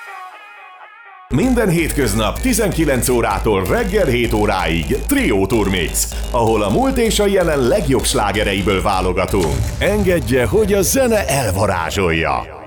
Minden hétköznap 19 órától reggel 7 óráig Trio Tour Mix, ahol a múlt és a jelen legjobb slágereiből válogatunk. Engedje, hogy a zene elvarázsolja!